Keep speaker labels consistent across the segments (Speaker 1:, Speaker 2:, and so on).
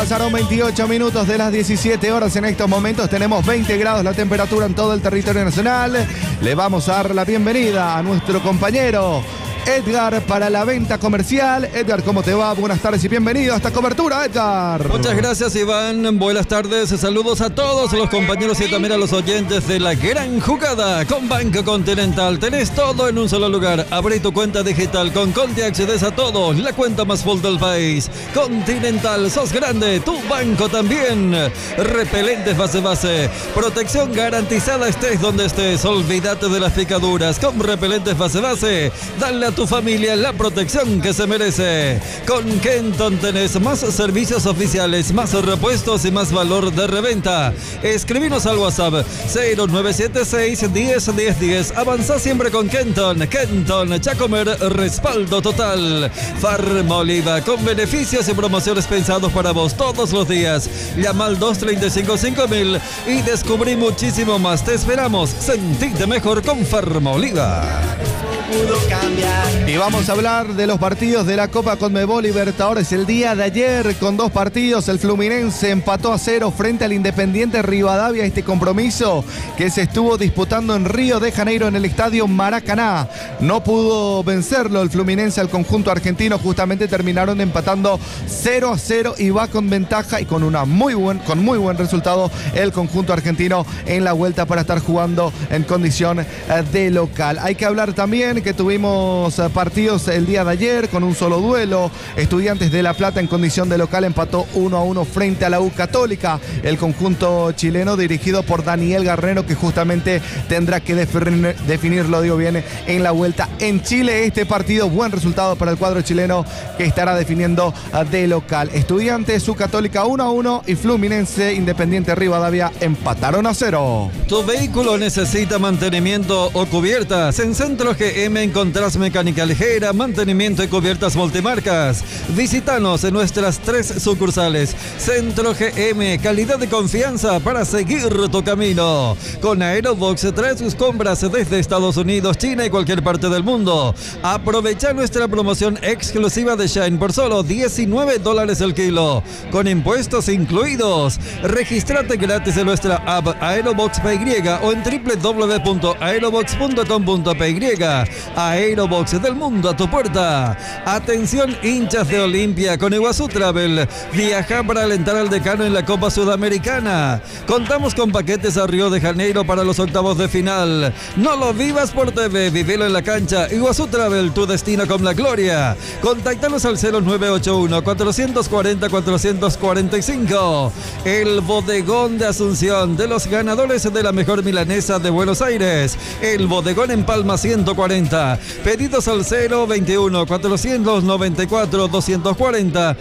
Speaker 1: Pasaron 28 minutos de las 17 horas. En estos momentos tenemos 20 grados la temperatura en todo el territorio nacional. Le vamos a dar la bienvenida a nuestro compañero Edgar para la venta comercial. Edgar, ¿cómo te va? Buenas tardes y bienvenido a esta cobertura, Edgar.
Speaker 2: Muchas gracias, Iván. Buenas tardes. Saludos a todos los compañeros y también a los oyentes de La Gran Jugada con Banco Continental. Tenés todo en un solo lugar. Abrí tu cuenta digital con Conti, accedes a todo. La cuenta más full del país. Continental, sos grande. Tu banco también. Repelentes base. Protección garantizada estés donde estés. Olvídate de las picaduras. Con repelentes base. Dale a tu familia la protección que se merece. Con Kenton tenés más servicios oficiales, más repuestos y más valor de reventa. Escribinos al WhatsApp 0976 10 10. Avanzá siempre con Kenton. Kenton, Chacomer, respaldo total. Farmoliva, con beneficios y promociones pensados para vos todos los días. Llama al 235-5000 y descubrí muchísimo más. Te esperamos. Sentite mejor con Farmoliva.
Speaker 1: Y vamos a hablar de los partidos de la Copa Conmebol Libertadores el día de ayer con dos partidos. El Fluminense empató a 0 frente al Independiente Rivadavia. Este compromiso que se estuvo disputando en Río de Janeiro en el estadio Maracaná. No pudo vencerlo el Fluminense al conjunto argentino. Justamente terminaron empatando 0-0 y va con ventaja y con muy buen resultado el conjunto argentino en la vuelta para estar jugando en condición de local. Hay que hablar también que tuvimos partidos el día de ayer con un solo duelo. Estudiantes de La Plata en condición de local empató 1-1 frente a la U Católica. El conjunto chileno dirigido por Daniel Garrero, que justamente tendrá que definirlo, digo bien, en la vuelta en Chile. Este partido, buen resultado para el cuadro chileno que estará definiendo de local. Estudiantes, U Católica 1-1 y Fluminense Independiente Rivadavia empataron a 0.
Speaker 2: Tu vehículo necesita mantenimiento o cubiertas. En Centro GM encontrás mecánica ligera, mantenimiento y cubiertas multimarcas. Visítanos en nuestras 3 sucursales. Centro GM, calidad de confianza para seguir tu camino. Con Aerobox trae sus compras desde Estados Unidos, China y cualquier parte del mundo. Aprovecha nuestra promoción exclusiva de Shine por solo $19 el kilo, con impuestos incluidos. Regístrate gratis en nuestra app Aerobox PY o en www.aerobox.com.py. Aerobox, del mundo a tu puerta. Atención, hinchas de Olimpia, con Iguazú Travel. Viaja para alentar al decano en la Copa Sudamericana. Contamos con paquetes a Río de Janeiro para los octavos de final. No lo vivas por TV, vivelo en la cancha. Iguazú Travel, tu destino con la gloria. Contáctanos al 0981-440-445. El bodegón de Asunción, de los ganadores de la mejor milanesa de Buenos Aires. El bodegón en Palma 140. Pedidos al 021-494-240,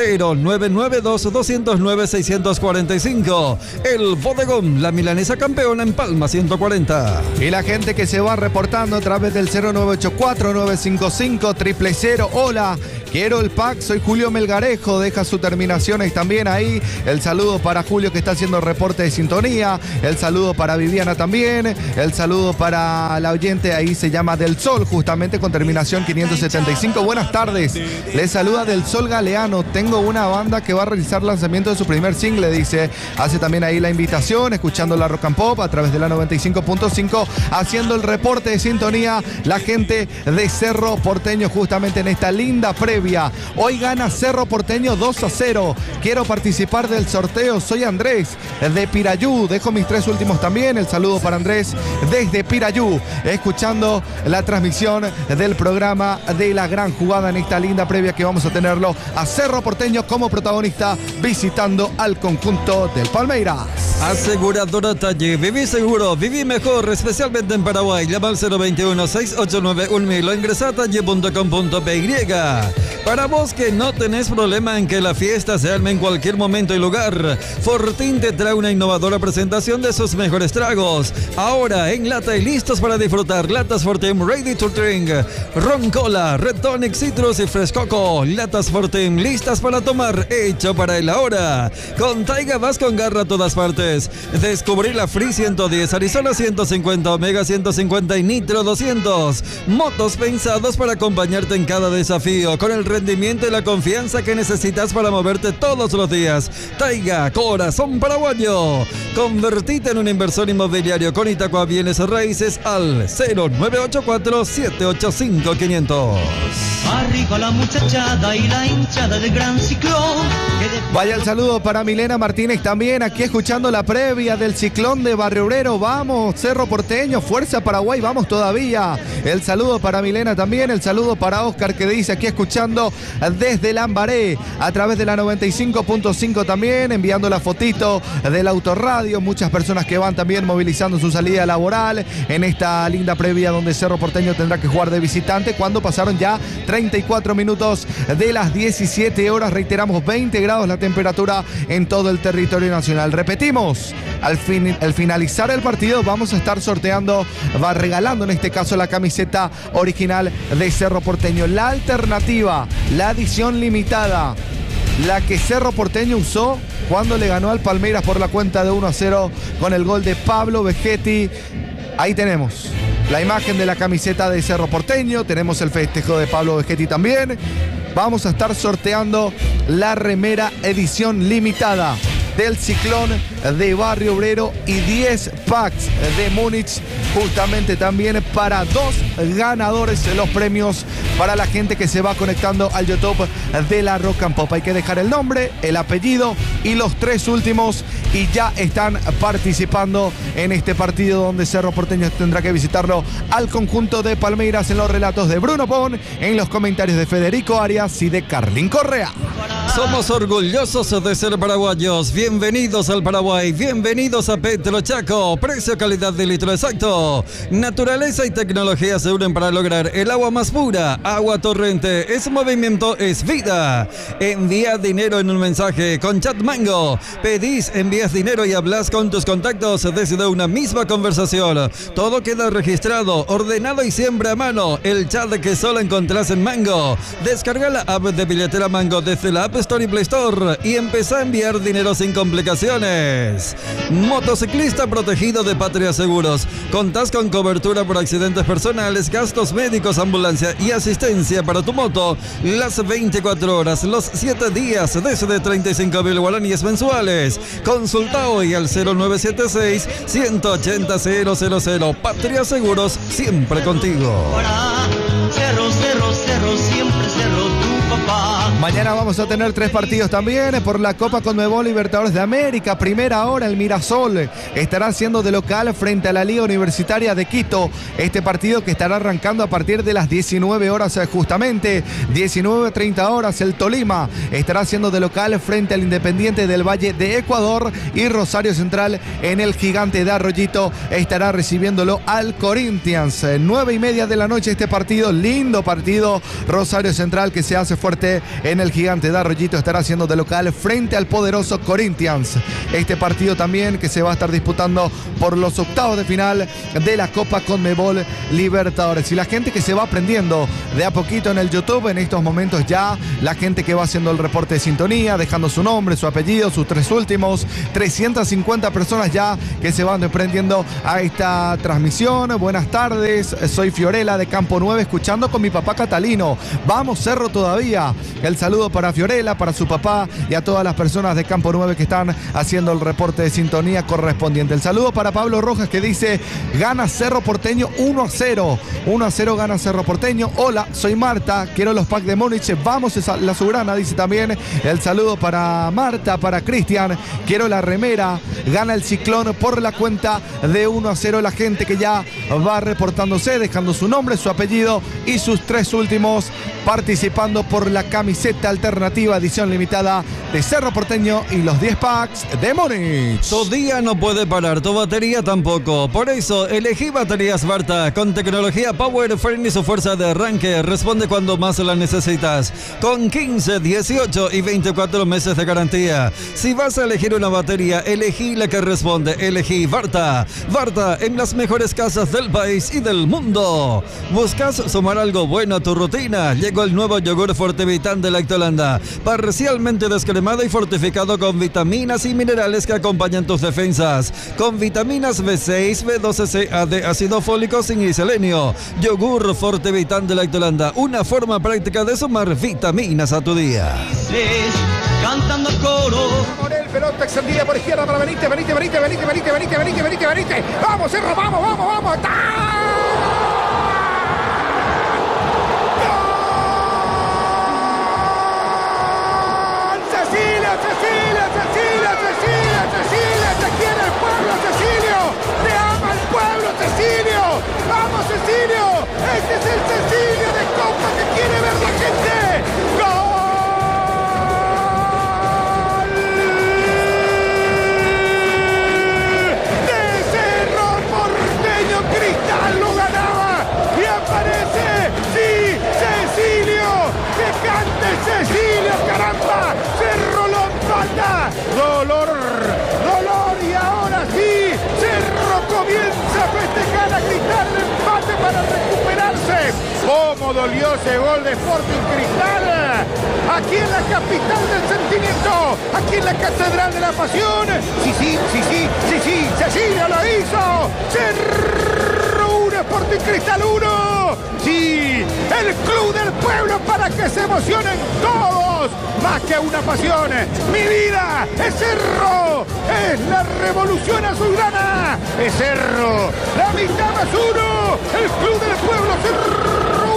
Speaker 2: 0992-209-645. El bodegón, la milanesa campeona en Palma 140.
Speaker 1: Y la gente que se va reportando a través del 0984-955-000. Hola, quiero el pack, soy Julio Melgarejo, deja sus terminaciones también ahí. El saludo para Julio que está haciendo reporte de sintonía. El saludo para Viviana también. El saludo para la oyente, ahí se llama Del Sol, justamente con terminación 575. Buenas tardes, les saluda Del Sol Galeano. Tengo una banda que va a realizar lanzamiento de su primer single, dice. Hace también ahí la invitación, escuchando la Rock and Pop a través de la 95.5, haciendo el reporte de sintonía la gente de Cerro Porteño justamente en esta linda previa. Hoy gana Cerro Porteño 2-0. Quiero participar del sorteo. Soy Andrés de Pirayú. Dejo mis 3 últimos también. El saludo para Andrés desde Pirayú, escuchando la transmisión del programa de La Gran Jugada en esta linda previa que vamos a tenerlo a Cerro Porteño como protagonista visitando al conjunto del Palmeiras.
Speaker 2: Aseguradora Talle, viví seguro, viví mejor, especialmente en Paraguay. Llama al 021-689-1000 o ingresa a talle.com.py. Para vos que no tenés problema en que la fiesta se arme en cualquier momento y lugar, Fortín te trae una innovadora presentación de sus mejores tragos. Ahora en lata y listos para disfrutar. Latas Fortín Ready to Drink, Ron Cola, Red Tonic, Citrus y Frescoco. Latas Fortín listas para tomar, hecho para el ahora. Con Taiga vas con garra a todas partes. Descubrí la Free 110, Arizona 150, Omega 150 y Nitro 200. Motos pensados para acompañarte en cada desafío. Con el rendimiento y la confianza que necesitas para moverte todos los días. Taiga, corazón paraguayo. Convertite en un inversor inmobiliario con Itaqua Bienes Raíces al 0984-785-500.
Speaker 3: Arriba la muchachada y la hinchada del gran ciclón.
Speaker 1: Vaya el saludo para Milena Martínez también, aquí escuchando la previa del ciclón de Barrio Obrero. Vamos, Cerro Porteño, fuerza Paraguay, vamos todavía. El saludo para Milena también, el saludo para Oscar que dice aquí escuchando desde Lambaré, a través de la 95.5 también, enviando la fotito del autorradio. Muchas personas que van también movilizando su salida laboral en esta linda previa donde Cerro Porteño tendrá que jugar de visitante cuando pasaron ya 34 minutos de las 17 horas. Reiteramos, 20 grados la temperatura en todo el territorio nacional. Repetimos, al finalizar el partido vamos a estar sorteando, regalando en este caso la camiseta original de Cerro Porteño. La alternativa, la edición limitada, la que Cerro Porteño usó cuando le ganó al Palmeiras por la cuenta de 1-0 con el gol de Pablo Vegetti. Ahí tenemos la imagen de la camiseta de Cerro Porteño, tenemos el festejo de Pablo Vegetti también. Vamos a estar sorteando la remera edición limitada del ciclón de Barrio Obrero y 10 packs de Múnich, justamente también para 2 ganadores. Los premios para la gente que se va conectando al YouTube de la Rock and Pop. Hay que dejar el nombre, el apellido y los 3 últimos y ya están participando en este partido donde Cerro Porteño tendrá que visitarlo al conjunto de Palmeiras. En los relatos de Bruno Pon, en los comentarios de Federico Arias y de Carlín Correa.
Speaker 2: Somos orgullosos de ser paraguayos. Bienvenidos al Paraguay, bienvenidos a Petro Chaco. Precio, calidad de litro exacto. Naturaleza y tecnología se unen para lograr el agua más pura. Agua Torrente, es movimiento, es vida. Envía dinero en un mensaje con Chat Mango. Pedís, envías dinero y hablas con tus contactos desde una misma conversación. Todo queda registrado, ordenado y siempre a mano. El chat que solo encontrás en Mango. Descarga la app de billetera Mango desde la App Store y Play Store y empezá a enviar dinero sin complicaciones. Motociclista protegido de Patria Seguros. Contás con cobertura por accidentes personales, gastos médicos, ambulancia y asistencia para tu moto las 24 horas, los 7 días, desde 35.000 guaraníes mensuales. Consulta hoy al 0976-180-000. Patria Seguros, siempre contigo.
Speaker 3: Cerro, cerro, cerro, siempre cerro, tu papá.
Speaker 1: Mañana vamos a tener 3 partidos también por la Copa Conmebol Libertadores de América. Primera hora, el Mirasol estará siendo de local frente a la Liga Universitaria de Quito. Este partido que estará arrancando a partir de las 19 horas justamente. 19:30 horas, el Tolima estará siendo de local frente al Independiente del Valle de Ecuador. Y Rosario Central en el Gigante de Arroyito estará recibiéndolo al Corinthians. 9:30 de la noche este partido, lindo partido. Rosario Central que se hace fuerte en el Gigante de Arroyito estará siendo de local frente al poderoso Corinthians. Este partido también que se va a estar disputando por los octavos de final de la Copa Conmebol Libertadores. Y la gente que se va aprendiendo de a poquito en el YouTube en estos momentos ya, la gente que va haciendo el reporte de sintonía, dejando su nombre, su apellido, sus 3 últimos, 350 personas ya que se van aprendiendo a esta transmisión. Buenas tardes, soy Fiorella de Campo 9 escuchando con mi papá Catalino. Vamos Cerro todavía. El saludo para Fiorella, para su papá y a todas las personas de Campo 9 que están haciendo el reporte de sintonía correspondiente. El saludo para Pablo Rojas que dice, gana Cerro Porteño 1-0. 1-0 gana Cerro Porteño. Hola, soy Marta, quiero los packs de Múnich. Vamos la Sugrana, dice también. El saludo para Marta, para Cristian. Quiero la remera. Gana el Ciclón por la cuenta de 1-0. La gente que ya va reportándose, dejando su nombre, su apellido y sus 3 últimos, participando por la camiseta alternativa edición limitada de Cerro Porteño y los 10 packs de Múnich.
Speaker 2: Tu día no puede parar, tu batería tampoco. Por eso, elegí baterías Varta con tecnología Power Frame y su fuerza de arranque. Responde cuando más la necesitas. Con 15, 18 y 24 meses de garantía. Si vas a elegir una batería, elegí la que responde. Elegí Varta. Varta en las mejores casas del país y del mundo. ¿Buscas sumar algo bueno a tu rutina? Llegó el nuevo yogur Fortevitán de la Lactolanda, parcialmente descremado y fortificado con vitaminas y minerales que acompañan tus defensas, con vitaminas B6, B12, C, de ácido fólico, zinc y selenio. Yogur Fortevitan de Lactolanda, una forma práctica de sumar vitaminas a tu día.
Speaker 3: Cantando coro.
Speaker 4: Morel, pelota extendida por izquierda para Benítez. Vamos, Cerro, vamos. ¡Está! Cecilia, te quiere el pueblo, Cecilio, te ama el pueblo, Cecilio, vamos Cecilio, este es el Cecilio de Copa que quiere ver la gente. ¡Gol! De Cerro Porteño, Cristal lo ganaba y aparece, sí, Cecilio, que cante Cecilio, caramba, Cerro lo empata, dolor, y ahora sí, Cerro comienza a festejar a Cristal el empate para recuperarse. ¿Cómo dolió ese gol de Sporting Cristal? Aquí en la capital del sentimiento, aquí en la catedral de la pasión. Sí, Cecilio lo hizo. Cerro 1, Sporting Cristal 1. Sí, el club del pueblo para que se emocionen todos. Más que una pasión, mi vida es Cerro, es la revolución azulgrana, es Cerro, la mitad más uno, el club del pueblo Cerro